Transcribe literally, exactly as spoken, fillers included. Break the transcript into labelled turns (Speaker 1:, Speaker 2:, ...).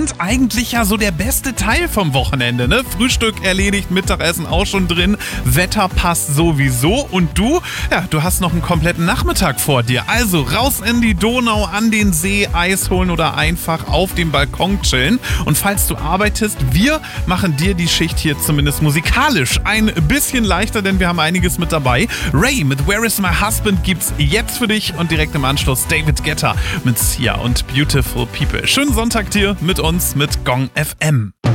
Speaker 1: Abend eigentlich ja so der beste Teil vom Wochenende, ne? Frühstück erledigt, Mittagessen auch schon drin, Wetter passt sowieso und du, ja, du hast noch einen kompletten Nachmittag vor dir. Also raus in die Donau, an den See, Eis holen oder einfach auf dem Balkon chillen. Und falls du arbeitest, wir machen dir die Schicht hier zumindest musikalisch ein bisschen leichter, denn wir haben einiges mit dabei. Ray mit Where Is My Husband gibt's jetzt für dich und direkt im Anschluss David Guetta mit Sia und Beautiful People. Schönen Sonntag dir mit uns mit Gong F M.